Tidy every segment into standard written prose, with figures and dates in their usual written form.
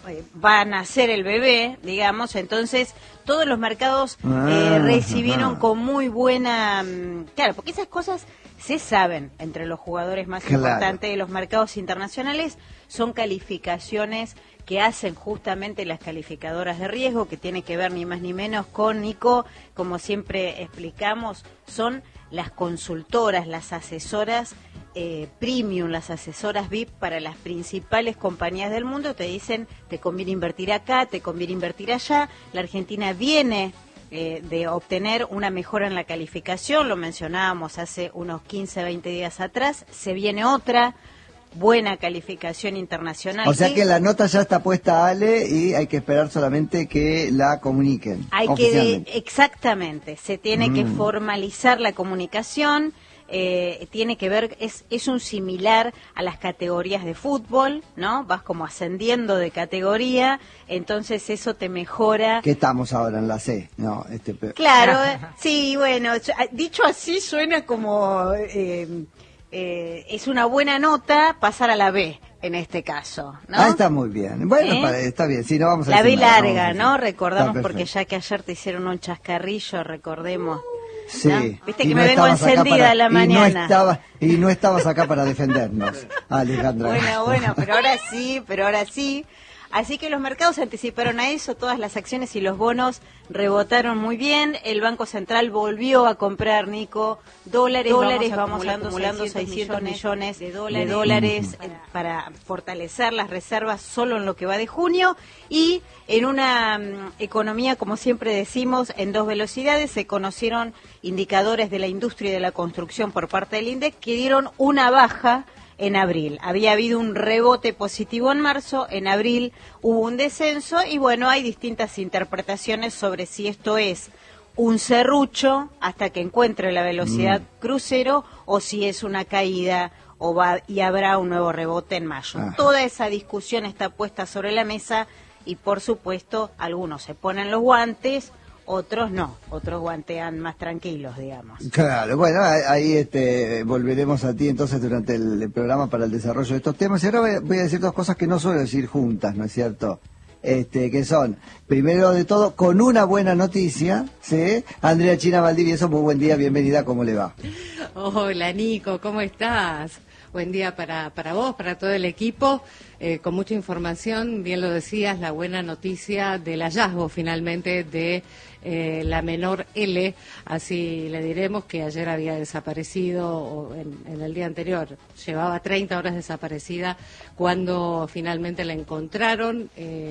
va a nacer el bebé, digamos, entonces todos los mercados recibieron con muy buena... claro, porque esas cosas se saben entre los jugadores más importantes de los mercados internacionales, son calificaciones que hacen justamente las calificadoras de riesgo, que tiene que ver ni más ni menos con, Nico, como siempre explicamos, son las consultoras, las asesoras premium, las asesoras VIP para las principales compañías del mundo. Te dicen, te conviene invertir acá, te conviene invertir allá. La Argentina viene de obtener una mejora en la calificación, lo mencionábamos hace unos 15, 20 días atrás, se viene otra buena calificación internacional. O sea que la nota ya está puesta, Ale, y hay que esperar solamente que la comuniquen. Exactamente, se tiene que formalizar la comunicación. Tiene que ver, es un similar a las categorías de fútbol, ¿no? Vas como ascendiendo de categoría, entonces eso te mejora. ¿Qué estamos ahora en la C? No, Claro, sí, bueno, dicho así suena como es una buena nota pasar a la B en este caso, ¿no? Está muy bien. Bueno, está bien, sí, no vamos a la B nada, larga, ¿no? Recordamos porque ya que ayer te hicieron un chascarrillo, recordemos. Sí. ¿No? Viste que me vengo encendida a la mañana. Y no estabas acá para defendernos, Alejandra. Bueno, pero ahora sí. Así que los mercados anticiparon a eso, todas las acciones y los bonos rebotaron muy bien. El Banco Central volvió a comprar, Nico, dólares, vamos acumulando 600 millones de dólares para fortalecer las reservas solo en lo que va de junio. Y en una economía, como siempre decimos, en dos velocidades, se conocieron indicadores de la industria y de la construcción por parte del INDEC que dieron una baja en abril. Había habido un rebote positivo en marzo, en abril hubo un descenso y bueno, hay distintas interpretaciones sobre si esto es un serrucho hasta que encuentre la velocidad crucero o si es una caída y habrá un nuevo rebote en mayo. Toda esa discusión está puesta sobre la mesa y por supuesto algunos se ponen los guantes, otros no, otros guantean más tranquilos, digamos. Claro, bueno, ahí volveremos a ti entonces durante el programa para el desarrollo de estos temas. Y ahora voy a decir dos cosas que no suelo decir juntas, ¿no es cierto? Que son, primero de todo, con una buena noticia, ¿sí? Andrea China Valdivieso, muy buen día, bienvenida, ¿cómo le va? Hola, Nico, ¿cómo estás? Buen día para vos, para todo el equipo, con mucha información, bien lo decías, la buena noticia del hallazgo finalmente de la menor L, así le diremos, que ayer había desaparecido en el día anterior, llevaba 30 horas desaparecida cuando finalmente la encontraron,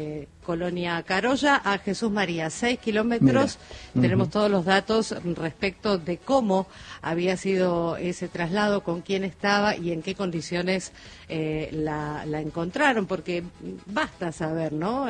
Colonia Carolla, a Jesús María, 6 kilómetros. Tenemos todos los datos respecto de cómo había sido ese traslado, con quién estaba y en qué condiciones la encontraron, porque basta saber, ¿no?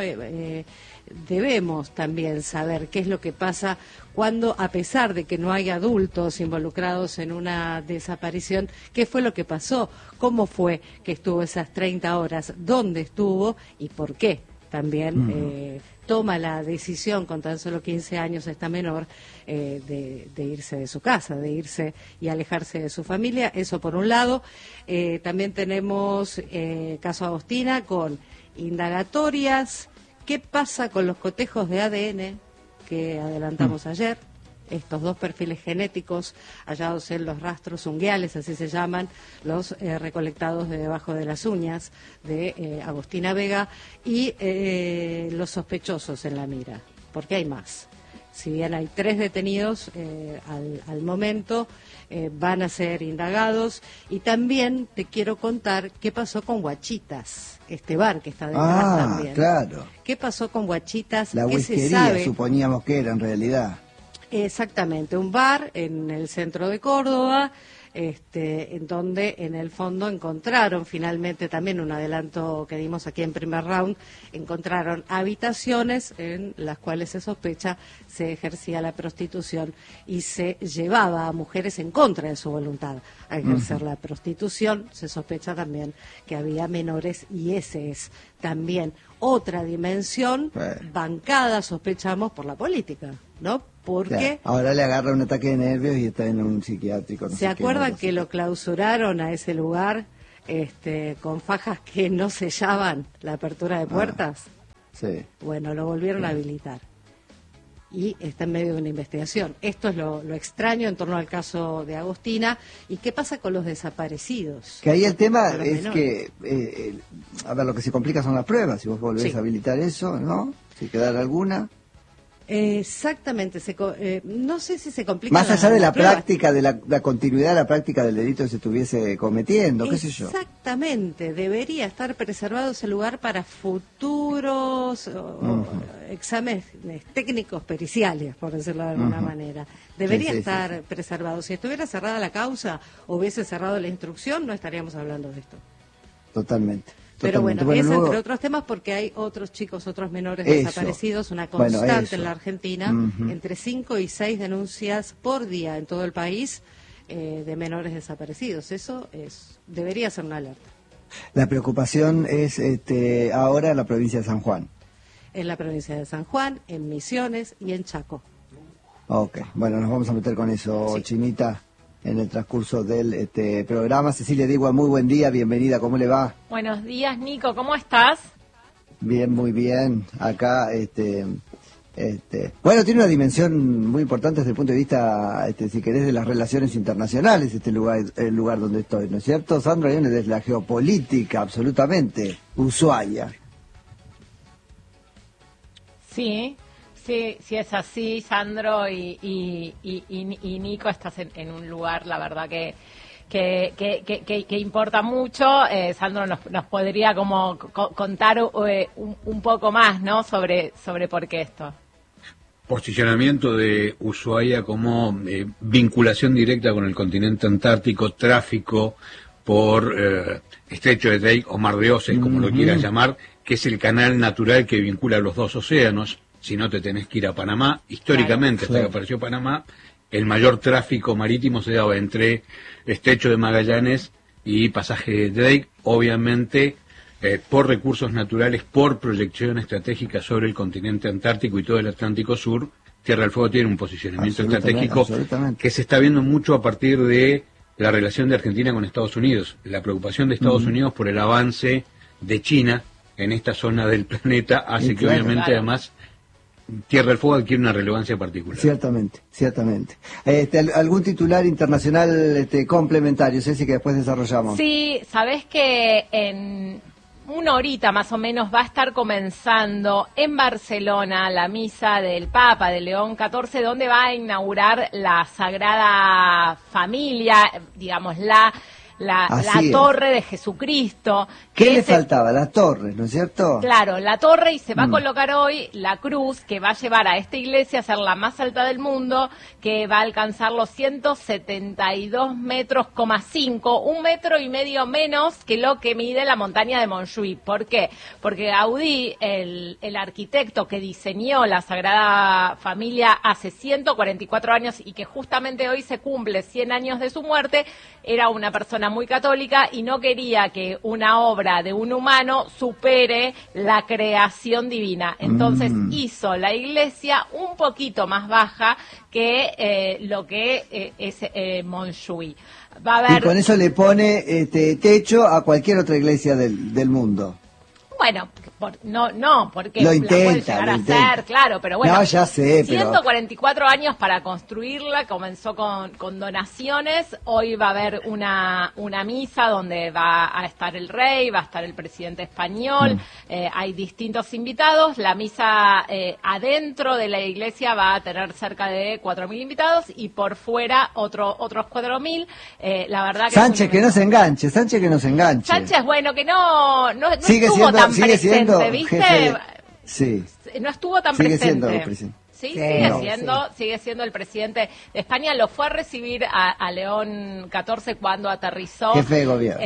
Debemos también saber qué es lo que pasa cuando, a pesar de que no hay adultos involucrados en una desaparición, qué fue lo que pasó, cómo fue que estuvo esas 30 horas, dónde estuvo y por qué también toma la decisión con tan solo 15 años esta menor de irse de su casa, de irse y alejarse de su familia. Eso por un lado. También tenemos caso Agostina con indagatorias. ¿Qué pasa con los cotejos de ADN que adelantamos ayer? Estos dos perfiles genéticos hallados en los rastros unguiales, así se llaman, los recolectados de debajo de las uñas de Agostina Vega y los sospechosos en la mira, porque hay más. Si bien hay 3 detenidos al momento, van a ser indagados. Y también te quiero contar qué pasó con Guachitas, este bar que está detrás también. Claro. ¿Qué pasó con Guachitas? La ¿Qué se whiskería, sabe? suponíamos que era en realidad. Exactamente, un bar en el centro de Córdoba, en donde en el fondo encontraron finalmente también un adelanto que dimos aquí en primer round, encontraron habitaciones en las cuales se sospecha se ejercía la prostitución y se llevaba a mujeres en contra de su voluntad a ejercer la prostitución. Se sospecha también que había menores y ese es también otra dimensión bancada, sospechamos, por la política, ¿no? Porque ahora le agarra un ataque de nervios y está en un psiquiátrico. ¿Se acuerdan que lo clausuraron a ese lugar con fajas que no sellaban la apertura de puertas? Sí. Bueno, lo volvieron a habilitar. Y está en medio de una investigación. Esto es lo extraño en torno al caso de Agostina. ¿Y qué pasa con los desaparecidos? Que ahí el tema es menores. que, a ver, lo que se complica son las pruebas. Si vos volvés a habilitar eso, ¿no? Si quedara alguna. Exactamente. No sé si se complica. Más allá de la prueba. práctica, de la continuidad de la práctica del delito que se estuviese cometiendo, qué sé yo. Exactamente. Debería estar preservado ese lugar para futuros exámenes técnicos periciales, por decirlo de alguna manera. Debería estar preservado. Si estuviera cerrada la causa o hubiese cerrado la instrucción, no estaríamos hablando de esto. Totalmente. Pero bueno, luego, entre otros temas, porque hay otros chicos, otros menores desaparecidos, una constante en la Argentina, entre 5 y 6 denuncias por día en todo el país de menores desaparecidos. Eso debería ser una alerta. La preocupación es ahora en la provincia de San Juan. En la provincia de San Juan, en Misiones y en Chaco. Ok, bueno, nos vamos a meter con eso, Chinita, en el transcurso del programa. Cecilia Digua, muy buen día, bienvenida, ¿cómo le va? Buenos días, Nico, ¿cómo estás? Bien, muy bien. Acá, bueno, tiene una dimensión muy importante desde el punto de vista, si querés, de las relaciones internacionales, el lugar donde estoy, ¿no es cierto, Sandra? Viene desde la geopolítica, absolutamente, Ushuaia. Sí, es así, Sandro y Nico, estás en un lugar, la verdad que importa mucho. Sandro nos podría como contar un poco más, ¿no? sobre por qué esto. Posicionamiento de Ushuaia como vinculación directa con el continente antártico, tráfico por Estrecho de Drake o Mar de Oses, como lo quieras llamar, que es el canal natural que vincula los dos océanos. Si no, te tenés que ir a Panamá. Históricamente, hasta que apareció Panamá, el mayor tráfico marítimo se daba entre Estrecho de Magallanes y Pasaje de Drake, obviamente por recursos naturales, por proyección estratégica sobre el continente antártico y todo el Atlántico Sur. Tierra del Fuego tiene un posicionamiento estratégico que se está viendo mucho a partir de la relación de Argentina con Estados Unidos. La preocupación de Estados Unidos por el avance de China en esta zona del planeta hace que obviamente además Tierra del Fuego adquiere una relevancia particular. Ciertamente. ¿Algún titular internacional complementario, Ceci, que después desarrollamos? Sí, sabés que en una horita más o menos va a estar comenzando en Barcelona la misa del Papa, de León XIV, donde va a inaugurar la Sagrada Familia, digamos, la torre de Jesucristo. ¿Qué le faltaba? Las torres, ¿no es cierto? Claro, la torre, y se va a colocar hoy la cruz que va a llevar a esta iglesia a ser la más alta del mundo, que va a alcanzar los 172,5 metros, 1,5 metro menos que lo que mide la montaña de Montjuïc. ¿Por qué? Porque Gaudí, el arquitecto que diseñó la Sagrada Familia hace 144 años y que justamente hoy se cumple 100 años de su muerte, era una persona muy católica y no quería que una obra de un humano supere la creación divina. Entonces hizo la iglesia un poquito más baja que lo que es Montjuïc. Va a haber... Y con eso le pone techo a cualquier otra iglesia del mundo. Bueno, porque lo la intenta, puede llegar a hacer, claro, pero bueno, no, ya sé, 144 años para construirla, comenzó con donaciones, hoy va a haber una misa donde va a estar el rey, va a estar el presidente español, hay distintos invitados, la misa adentro de la iglesia va a tener cerca de 4.000 invitados y por fuera otros 4.000, la verdad que... Sánchez que no se enganche. Sánchez, bueno, que no sigue estuvo siendo, tan sigue presente, siendo ¿viste? Sí. No estuvo tan sigue presente. Siendo presidente. Sí, sigue siendo el presidente de España. Lo fue a recibir a León XIV cuando aterrizó jefe de gobierno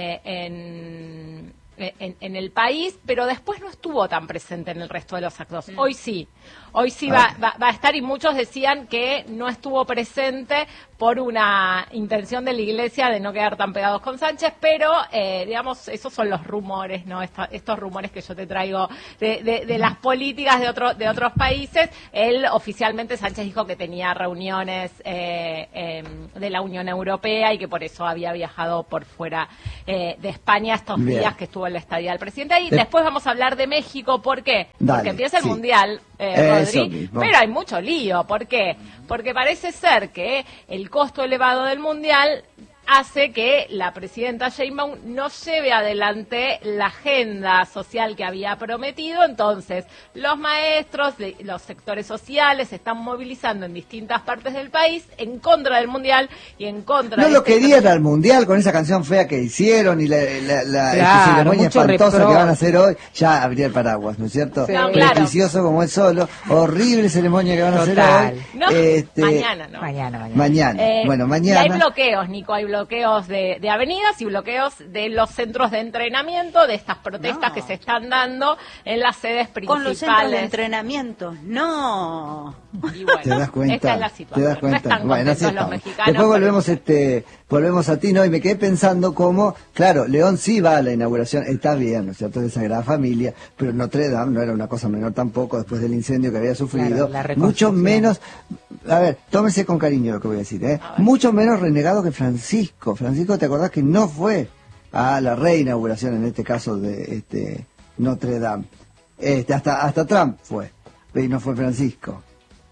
en el país, pero después no estuvo tan presente en el resto de los actos. Hoy sí va a estar, y muchos decían que no estuvo presente por una intención de la iglesia de no quedar tan pegados con Sánchez, pero digamos, esos son los rumores, ¿no? Estos rumores que yo te traigo de las políticas de otros países. Él oficialmente, Sánchez dijo que tenía reuniones de la Unión Europea y que por eso había viajado por fuera de España estos días que estuvo tuvo el estadial presidente ahí. Después vamos a hablar de México. ¿Por qué? Dale, porque empieza el sí. Mundial, Eso Rodri, mismo. pero hay mucho lío. ¿Por qué? Porque parece ser que el costo elevado del Mundial hace que la presidenta Sheinbaum no lleve adelante la agenda social que había prometido. Entonces, los maestros de los sectores sociales se están movilizando en distintas partes del país en contra del Mundial y en contra No de lo querían al Mundial con esa canción fea que hicieron y la ceremonia mucho espantosa repro. que van a hacer hoy. Ya abría el paraguas, ¿no es cierto? Sí. No, claro. Prestigioso como es solo. Horrible ceremonia que van a hacer Total. hoy. No, mañana no. Mañana. Mañana. Bueno, mañana. Y hay bloqueos, Nico, hay bloqueos de avenidas y bloqueos de los centros de entrenamiento, de estas protestas que se están dando en las sedes principales. Con los centros de entrenamiento, no. Y bueno, ¿Te das cuenta? esta es la situación. ¿Te das cuenta? No están Bueno, así contentos los estamos. mexicanos. Después volvemos a ti, ¿no? Y me quedé pensando cómo, claro, León sí va a la inauguración, está bien, ¿no es cierto?, de Sagrada Familia, pero Notre Dame no era una cosa menor tampoco después del incendio que había sufrido. Claro, la Mucho reconstrucción. menos, a ver, tómese con cariño lo que voy a decir, mucho menos renegado que Francisco. Francisco, ¿te acordás que no fue a la reinauguración, en este caso, de Notre Dame? Hasta Trump fue, y no fue Francisco.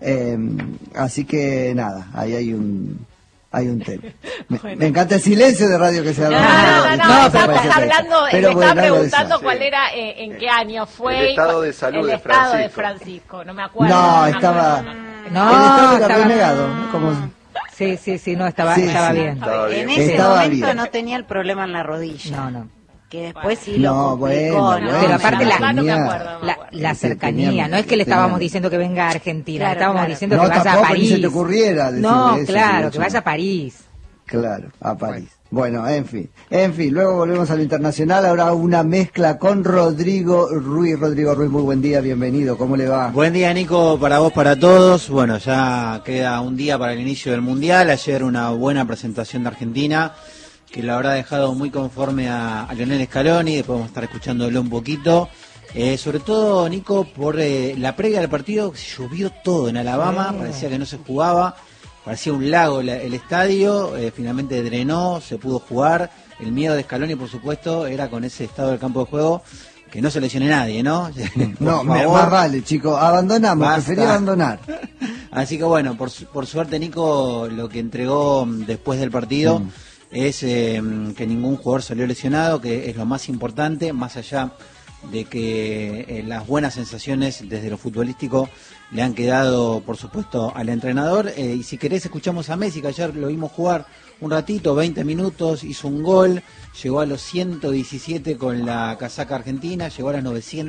Así que nada, ahí hay un tema. Me encanta el silencio de radio que se ha No, dado. estamos hablando, Pero me bueno, estaba algo de preguntando eso. cuál era, en qué año fue. El estado de salud el de estado de Francisco. Francisco, no me acuerdo. No, me estaba... acuerdo. el estado era renegado, ¿no? Como... Sí, no, estaba Sí, bien. Estaba bien. En ese Estaba momento bien. no tenía el problema en la rodilla. No. Que después sí No, lo complicó, bueno, ¿no? Pero aparte la la- verdad no me tenía- acuerdo, no me acuerdo. La Sí, cercanía, teníamos- no es que le estábamos teníamos. diciendo que venga a Argentina, Claro, estábamos claro. diciendo No, que vaya a tampoco, ni París. se te ocurriera decirle No, eso, claro, de que hecho. vaya a París. Claro, a París. Bueno, en fin, luego volvemos a lo internacional, ahora una mezcla con Rodrigo Ruiz. Rodrigo Ruiz, muy buen día, bienvenido, ¿cómo le va? Buen día, Nico, para vos, para todos. Bueno, ya queda un día para el inicio del Mundial. Ayer una buena presentación de Argentina, que la habrá dejado muy conforme a Lionel Scaloni. Después vamos a estar escuchándolo un poquito. Sobre todo, Nico, por la previa del partido, llovió todo en Alabama, parecía que no se jugaba. Parecía un lago el estadio, finalmente drenó, se pudo jugar. El miedo de Scaloni, por supuesto, era con ese estado del campo de juego, que no se lesione nadie, ¿no? No, Por favor. más vale, chicos, abandonamos, Basta. preferí abandonar. Así que bueno, por suerte, Nico, lo que entregó después del partido es que ningún jugador salió lesionado, que es lo más importante, más allá de que las buenas sensaciones desde lo futbolístico le han quedado, por supuesto, al entrenador. Y si querés, escuchamos a Messi, que ayer lo vimos jugar un ratito, 20 minutos, hizo un gol, llegó a los 117 con la casaca argentina, llegó a las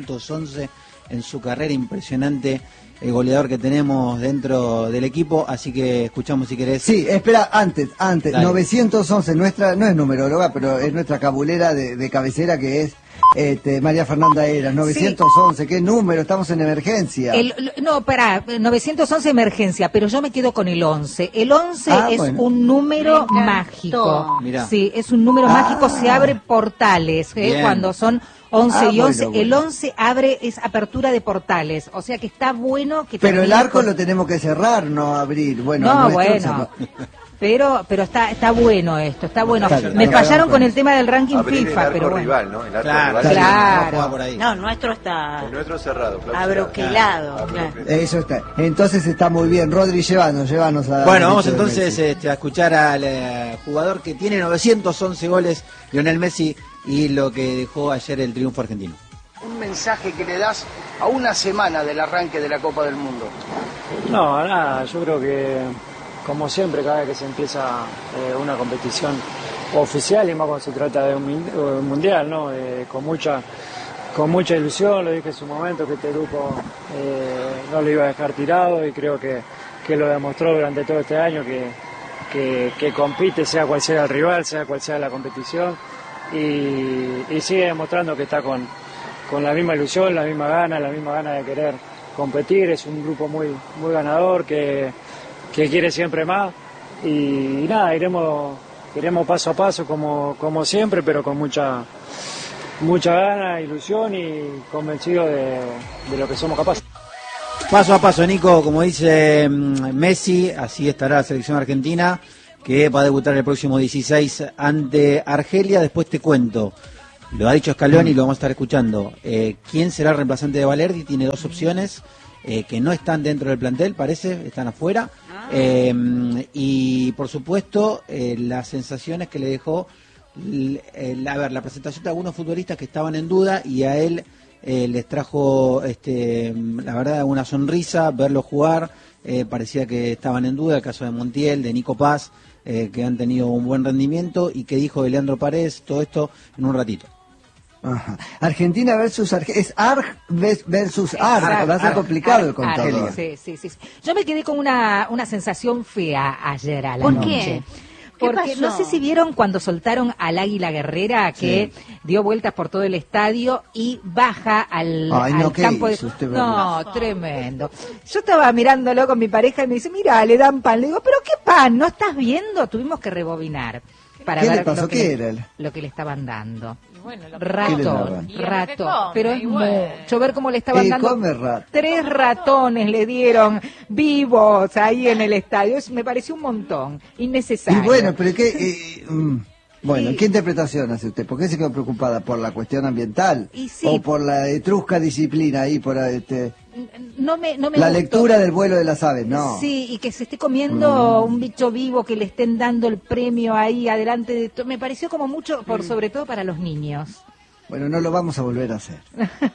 911 en su carrera. Impresionante el goleador que tenemos dentro del equipo, así que escuchamos si querés. Sí, espera, antes, Dale. 911, nuestra, no es numeróloga, pero es nuestra cabulera de cabecera, que es María Fernanda Eras. 911, ¿qué número? Estamos en emergencia. No, pará, 911 emergencia, pero yo me quedo con el 11. El 11 es bueno. un número Me encantó. mágico. Mirá. Sí, es un número mágico, se abre portales, Bien. cuando son 11 y 11. Bueno. El 11 es apertura de portales, o sea que está bueno que Pero el termine arco con- lo tenemos que cerrar, no abrir. Bueno, No, nuestro bueno. se- Pero está bueno esto, está bueno. Está bien, Me está bien, fallaron bueno. con el tema del ranking Abrir el FIFA, arco pero bueno. rival, ¿no? El arco Claro, rival. Claro. Vamos a jugar por ahí. No, nuestro está El nuestro cerrado. clausurado. abroquelado. Claro. Claro. Eso está. Entonces está muy bien. Rodri, llévanos a... Bueno, vamos de entonces Messi. a escuchar al jugador que tiene 911 goles, Lionel Messi, y lo que dejó ayer el triunfo argentino. Un mensaje que le das a una semana del arranque de la Copa del Mundo. No, nada, yo creo que como siempre cada vez que se empieza una competición oficial y más cuando se trata de un mundial, ¿no? Con mucha ilusión, lo dije en su momento que este grupo no lo iba a dejar tirado y creo que lo demostró durante todo este año que compite sea cual sea el rival, sea cual sea la competición y sigue demostrando que está con la misma ilusión, la misma gana de querer competir. Es un grupo muy ganador que quiere siempre más y nada, iremos paso a paso como siempre, pero con mucha gana, ilusión y convencido de lo que somos capaces. Paso a paso, Nico, como dice Messi, así estará la selección argentina, que va a debutar el próximo 16 ante Argelia. Después te cuento, Lo ha dicho Scaloni y lo vamos a estar escuchando. ¿Quién será el reemplazante de Valerdi? Tiene dos opciones que no están dentro del plantel, parece, están afuera. Y por supuesto, las sensaciones que le dejó, la presentación de algunos futbolistas que estaban en duda, y a él les trajo, la verdad, una sonrisa, verlo jugar. Parecía que estaban en duda, el caso de Montiel, de Nico Paz, que han tenido un buen rendimiento, y que dijo de Leandro Paredes, todo esto en un ratito. Ajá. Argentina versus es ARG versus ARG, va a ser complicado el contador. Sí. Yo me quedé con una sensación fea ayer a la ¿Por noche. qué? Porque no sé si vieron cuando soltaron al Águila Guerrera, que dio vueltas por todo el estadio y baja al campo de... No, tremendo. Yo estaba mirándolo con mi pareja y me dice, mira, le dan pan. Le digo, ¿pero qué pan? ¿No estás viendo? Tuvimos que rebobinar para ¿Qué ver le pasó? ¿Qué era? Lo que le estaban dando. Bueno, Ratón, pero es mucho ver cómo le estaban dando. Come rato. 3 ratones le dieron vivos ahí en el estadio. Me pareció un montón, innecesario. Y bueno, pero ¿qué? Bueno, ¿qué interpretación hace usted? ¿Por qué se quedó preocupada? ¿Por la cuestión ambiental? ¿O por la etrusca disciplina ahí? Por no me la gustó. Lectura del vuelo de las aves, no. Sí, y que se esté comiendo un bicho vivo, que le estén dando el premio ahí adelante de todo. Me pareció como mucho, sobre todo para los niños. Bueno, no lo vamos a volver a hacer.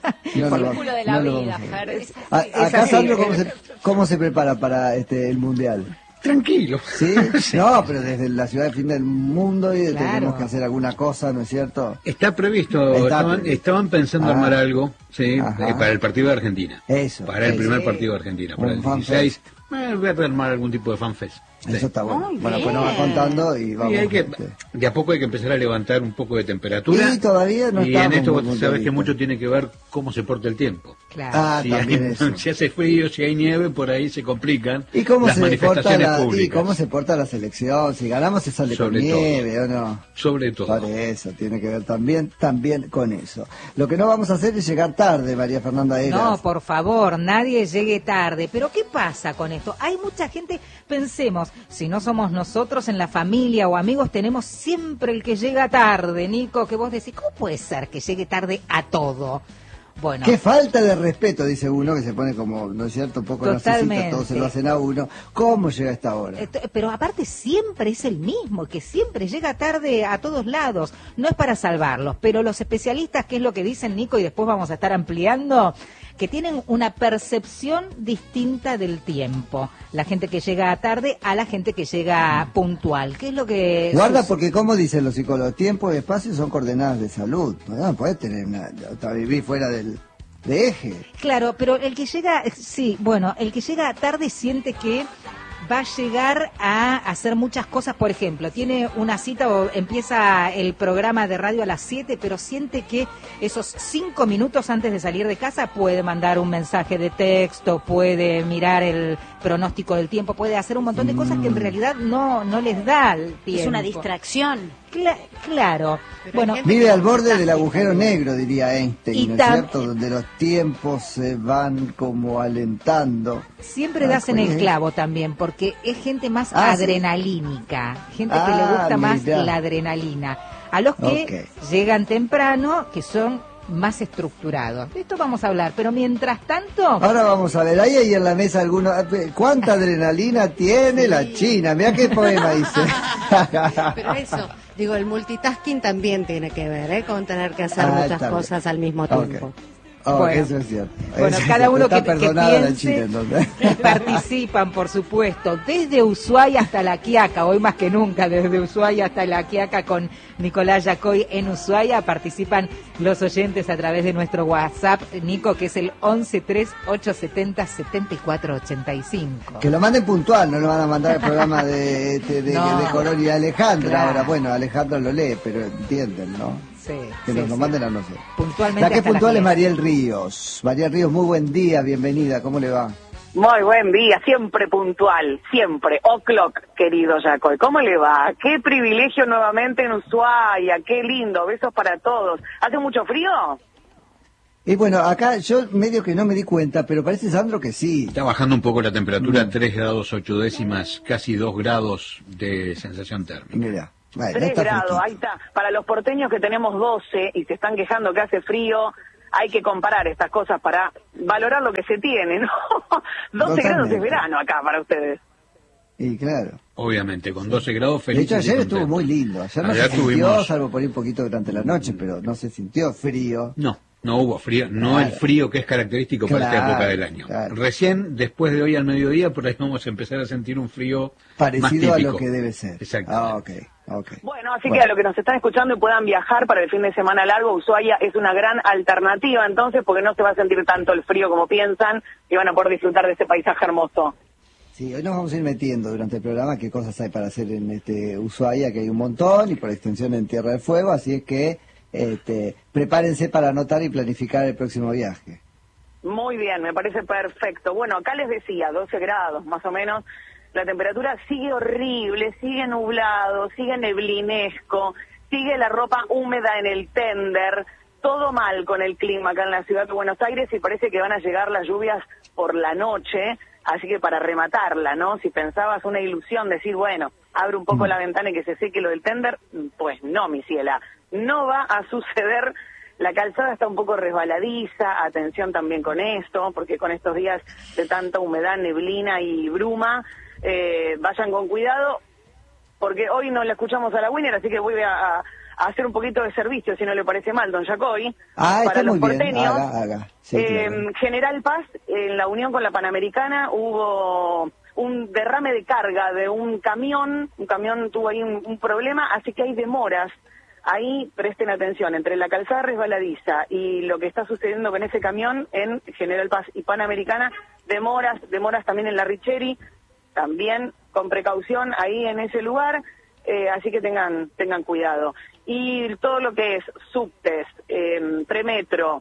Por el culo de la vida, Fer. Acá, Sandro, ¿cómo se prepara para el Mundial? Tranquilo. ¿Sí? No, pero desde la ciudad del fin del mundo y tenemos que hacer alguna cosa, ¿no es cierto? Está previsto. Estaban pensando armar algo, sí, para el partido de Argentina. Eso. Para el primer partido de Argentina, para el 16. Voy a armar algún tipo de fanfest. Eso está bueno. Bueno, pues nos va contando y vamos. Y de a poco hay que empezar a levantar un poco de temperatura. Y todavía no estamos. Y en esto vos sabés que mucho tiene que ver cómo se porta el tiempo. Claro. Si hace frío, si hay nieve, por ahí se complican ¿Y cómo las manifestaciones públicas. Y cómo se porta la selección, si ganamos se sale con nieve o no. Sobre todo. Por eso, tiene que ver también con eso. Lo que no vamos a hacer es llegar tarde, María Fernanda Eras. No, por favor, nadie llegue tarde. Pero ¿qué pasa con esto? Hay mucha gente, pensemos, si no somos nosotros en la familia o amigos, tenemos siempre el que llega tarde, Nico, que vos decís, ¿cómo puede ser que llegue tarde a todo? Bueno. Qué falta de respeto, dice uno, que se pone como, ¿no es cierto?, un poco narcisista, todos se lo hacen a uno. ¿Cómo llega a esta hora? Pero aparte siempre es el mismo, que siempre llega tarde a todos lados. No es para salvarlos, pero los especialistas, ¿qué es lo que dicen, Nico? Y después vamos a estar ampliando, que tienen una percepción distinta del tiempo. La gente que llega tarde a la gente que llega puntual. ¿Qué es lo que...? Guarda, porque como dicen los psicólogos, tiempo y espacio son coordenadas de salud. No podés tener vivir fuera de eje. Claro, pero el que llega, el que llega tarde siente que va a llegar a hacer muchas cosas. Por ejemplo, tiene una cita o empieza el programa de radio a las 7, pero siente que esos 5 minutos antes de salir de casa puede mandar un mensaje de texto, puede mirar el pronóstico del tiempo, puede hacer un montón de cosas que en realidad no les da el tiempo. Es una distracción. Claro. Bueno, vive al borde del agujero negro, diría Einstein, ¿no es cierto? Donde los tiempos se van como alentando. Siempre das en el clavo también, porque es gente más adrenalínica, gente que le gusta más la adrenalina. A los que llegan temprano, que son más estructurados. De esto vamos a hablar, pero mientras tanto... Ahora vamos a ver, ahí en la mesa algunos... ¿Cuánta adrenalina tiene la China? Mirá qué poema dice. Pero eso, digo, el multitasking también tiene que ver, con tener que hacer muchas cosas al mismo tiempo. Bueno, eso es cierto. Bueno, cada uno que piense, participan, por supuesto, desde Ushuaia hasta La Quiaca, hoy más que nunca, desde Ushuaia hasta La Quiaca con Nicolás Yacoy en Ushuaia, participan los oyentes a través de nuestro WhatsApp, Nico, que es el 1138707485. Que lo manden puntual, no lo van a mandar al programa de Colón y Alejandra. Claro. Ahora, bueno, Alejandra lo lee, pero entienden, ¿no? Que nos lo manden a nosotros. Puntualmente. La que es puntual es Mariel Ríos. Mariel Ríos, muy buen día, bienvenida, ¿cómo le va? Muy buen día, siempre puntual, siempre, o'clock, querido Yacoy. ¿Cómo le va? Qué privilegio nuevamente en Ushuaia, qué lindo, besos para todos. ¿Hace mucho frío? Y bueno, acá yo medio que no me di cuenta, pero parece, Sandro, que sí. Está bajando un poco la temperatura, 3 grados 8 décimas, casi 2 grados de sensación térmica. Mirá. Bueno, 3 está grados, fresquito. ahí está. Para los porteños que tenemos 12 y se están quejando que hace frío, hay que comparar estas cosas para valorar lo que se tiene, ¿no? 12 grados es verano acá para ustedes. Y claro. Obviamente, con 12 grados De felices. hecho, ayer y estuvo contentos. muy lindo. Ayer no Ayer se sintió, tuvimos- salvo por ahí un poquito durante la noche, pero no se sintió frío. No hubo frío, no Claro. el frío que es característico para esta Claro, época del año. claro. Recién, después de hoy al mediodía, por ahí vamos a empezar a sentir un frío Parecido más a típico. lo que debe ser. Exacto. Ok. Bueno, así que a los que nos están escuchando y puedan viajar para el fin de semana largo, Ushuaia es una gran alternativa entonces, porque no se va a sentir tanto el frío como piensan y van a poder disfrutar de este paisaje hermoso. Sí, hoy nos vamos a ir metiendo durante el programa qué cosas hay para hacer en Ushuaia, que hay un montón, y por extensión en Tierra del Fuego, así es que prepárense para anotar y planificar el próximo viaje. Muy bien, me parece perfecto. Bueno, acá les decía, 12 grados más o menos. La temperatura sigue horrible, sigue nublado, sigue neblinesco, sigue la ropa húmeda en el tender. Todo mal con el clima acá en la ciudad de Buenos Aires y parece que van a llegar las lluvias por la noche. Así que para rematarla, ¿no? Si pensabas una ilusión, decir, bueno, abre un poco la ventana y que se seque lo del tender, pues no, mi ciela, no va a suceder. La calzada está un poco resbaladiza, atención también con esto, porque con estos días de tanta humedad, neblina y bruma, vayan con cuidado, porque hoy no la escuchamos a la Winner, así que voy a hacer un poquito de servicio, si no le parece mal, don Jacoy, Ah, para está los muy bien, porteños. haga. Sí, claro. General Paz, en la unión con la Panamericana, hubo un derrame de carga de un camión tuvo ahí un problema, así que hay demoras. Ahí presten atención, entre la calzada resbaladiza y lo que está sucediendo con ese camión en General Paz y Panamericana, demoras también en la Richeri, también con precaución ahí en ese lugar, así que tengan cuidado. Y todo lo que es subtes, premetro,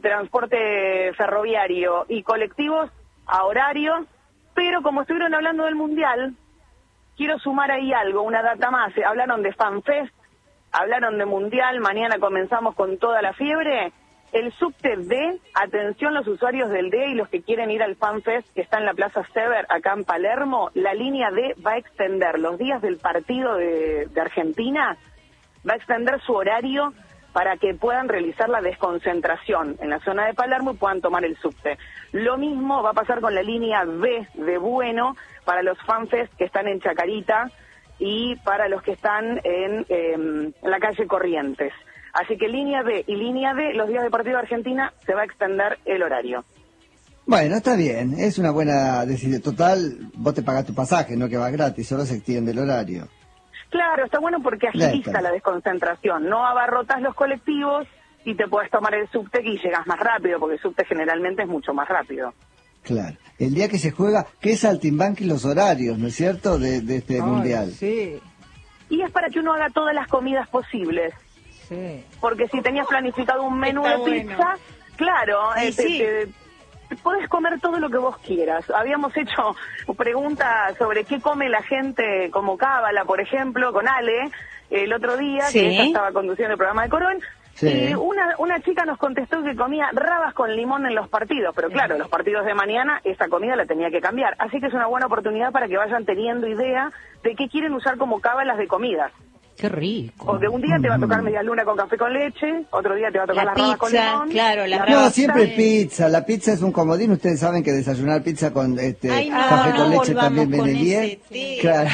transporte ferroviario y colectivos a horario, pero como estuvieron hablando del Mundial, quiero sumar ahí algo, una data más. Hablaron de FanFest, hablaron de Mundial, mañana comenzamos con toda la fiebre. El subte D, atención los usuarios del D y los que quieren ir al FanFest, que está en la Plaza Sever, acá en Palermo, la línea D va a extender los días del partido de Argentina, va a extender su horario para que puedan realizar la desconcentración en la zona de Palermo y puedan tomar el subte. Lo mismo va a pasar con la línea B de Bueno para los FanFest que están en Chacarita y para los que están en la calle Corrientes. Así que línea B y línea D, los días de partido de Argentina, se va a extender el horario. Bueno, está bien, es una buena decisión. Total, vos te pagás tu pasaje, no que va gratis, solo se extiende el horario. Claro, está bueno porque agiliza Claro. la desconcentración. No abarrotas los colectivos y te puedes tomar el subte y llegas más rápido, porque el subte generalmente es mucho más rápido. Claro. El día que se juega, ¿qué saltimbanqui los horarios, no es cierto, de este mundial? Sí, Y es para que uno haga todas las comidas posibles. sí. Porque si tenías planificado un menú Está de bueno. pizza, claro, Y sí. podés comer todo lo que vos quieras. Habíamos hecho preguntas sobre qué come la gente como cábala, por ejemplo, con Ale, el otro día, Sí. que ella estaba conduciendo el programa de Corón, Sí. y una chica nos contestó que comía rabas con limón en los partidos, pero claro, los partidos de mañana esa comida la tenía que cambiar. Así que es una buena oportunidad para que vayan teniendo idea de qué quieren usar como cábalas de comidas. Qué rico. Porque un día te va a tocar media luna con café con leche, otro día te va a tocar La las rabas con pizza, limón. claro, las la rabas. No, pizza. siempre pizza. La pizza es un comodín. Ustedes saben que desayunar pizza con Ay, no, café con no leche volvamos también con viene ese bien. tema, Claro.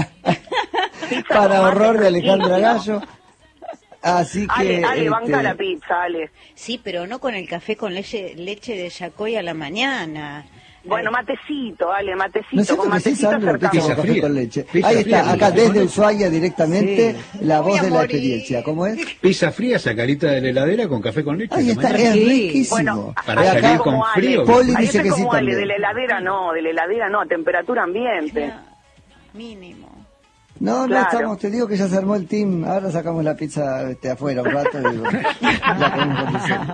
Pizza Para con horror mate de Alejandra tranquilo. Gallo. Así que... Ale, banca la pizza, Ale. Sí, pero no con el café con leche de Yacoy a la mañana. Bueno, matecito, Ale, matecito. ¿No es cierto con que sí, matecito Sandro? acercamos. Pizza Pizza café fría. con leche. Pizza Ahí fría, está, acá pizza desde fría. Ushuaia directamente, la Voy voz a de la morir. experiencia. ¿Cómo es? Pizza fría, sacarita de la heladera con café con leche. Ahí en la está, mañana. es Sí. riquísimo. Bueno, Para ahí salir estoy con como Ale. frío. Poli Ahí dice estoy que sí como Ale, también. de la heladera no, a temperatura ambiente. Mínimo. No, Claro. te digo que ya se armó el team. Ahora sacamos la pizza afuera un rato y la comemos por diciembre.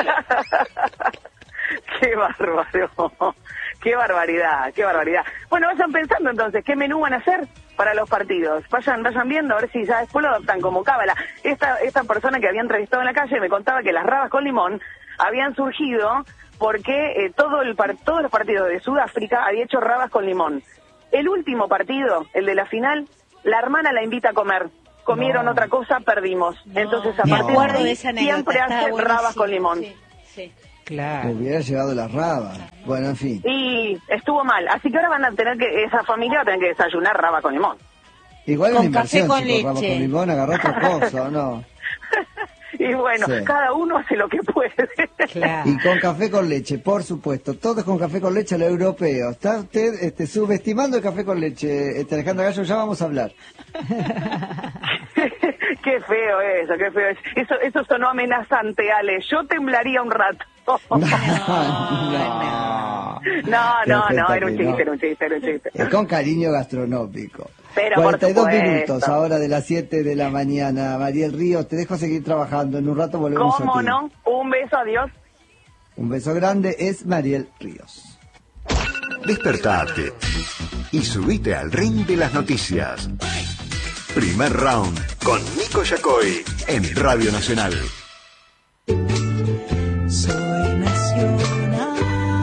Qué bárbaro. Qué barbaridad, qué barbaridad. Bueno, vayan pensando entonces, ¿qué menú van a hacer para los partidos? Vayan viendo a ver si ya después lo adoptan como cábala. Esta persona que había entrevistado en la calle me contaba que las rabas con limón habían surgido porque todos los partidos de Sudáfrica había hecho rabas con limón. El último partido, el de la final, la hermana la invita a comer comieron otra cosa, perdimos. Entonces a Me partir acuerdo de de ahí esa anécdota, siempre estaba hacen buenísimo. rabas con limón. Sí, sí. Claro. Hubiera llegado las rabas. Bueno, en fin. Y estuvo mal, así que ahora van a tener que, esa familia va a tener que desayunar raba con limón. Igual Con una inversión, café con chicos, raba leche. con limón, agarrá otra cosa, ¿o no? Y bueno, Sí. cada uno hace lo que puede. Claro. Y con café con leche, por supuesto. Todos con café con leche a lo europeo. ¿Está usted subestimando el café con leche, Alejandra Gallo? Ya vamos a hablar. Qué feo eso, qué feo eso. Eso sonó amenazante, Ale. Yo temblaría un rato. No, era un chiste. Con cariño gastronómico. Pero 42 por supuesto. minutos, ahora de las 7 de la mañana. Mariel Ríos, te dejo seguir trabajando. En un rato volvemos a ti. ¿Cómo no? Un beso, adiós. Un beso grande, es Mariel Ríos. Despertate y subite al ring de las noticias. Primer round con Nico Yacoy en Radio Nacional. Soy nacional.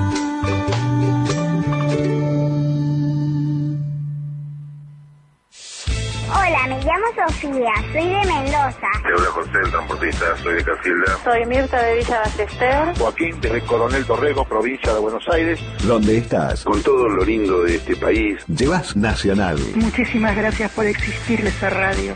Hola, me llamo Sofía, soy de Mendoza. Te habla José, el transportista, soy de Casilda. Soy Mirta de Villa Ballester. Joaquín, desde Coronel Dorrego, provincia de Buenos Aires. ¿Dónde estás? Con todo lo lindo de este país. Llevas Nacional. Muchísimas gracias por existir esa radio.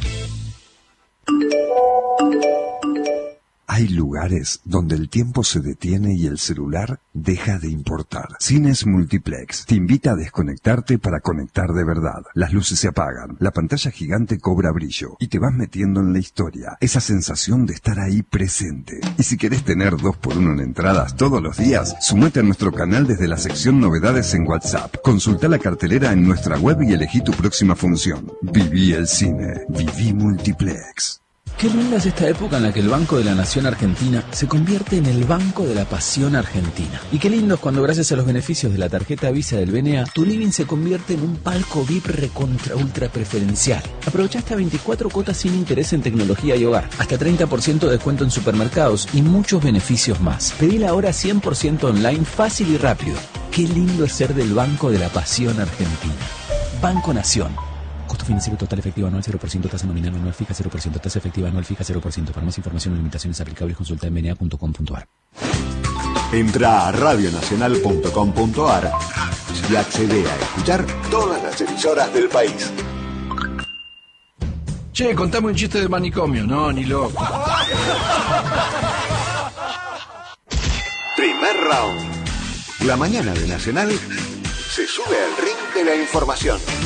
Hay lugares donde el tiempo se detiene y el celular deja de importar. Cines Multiplex te invita a desconectarte para conectar de verdad. Las luces se apagan, la pantalla gigante cobra brillo y te vas metiendo en la historia. Esa sensación de estar ahí presente. Y si querés tener 2x1 en entradas todos los días, sumate a nuestro canal desde la sección Novedades en WhatsApp. Consulta la cartelera en nuestra web y elegí tu próxima función. Viví el cine. Viví Multiplex. Qué linda es esta época en la que el Banco de la Nación Argentina se convierte en el Banco de la Pasión Argentina. Y qué lindo es cuando gracias a los beneficios de la tarjeta Visa del BNA, tu living se convierte en un palco VIP recontra ultra preferencial. Aprovecha hasta 24 cuotas sin interés en tecnología y hogar, hasta 30% de descuento en supermercados y muchos beneficios más. Pedila ahora 100% online, fácil y rápido. Qué lindo es ser del Banco de la Pasión Argentina. Banco Nación. Costo financiero total efectivo anual 0%, tasa nominal anual fija 0%, tasa efectiva anual fija 0%. Para más información o limitaciones aplicables consulta en bna.com.ar. Entra a radionacional.com.ar y accede a escuchar todas las emisoras del país. Che, contame un chiste de manicomio. No, ni loco. Primer round. La mañana de Nacional se sube al ring de la información.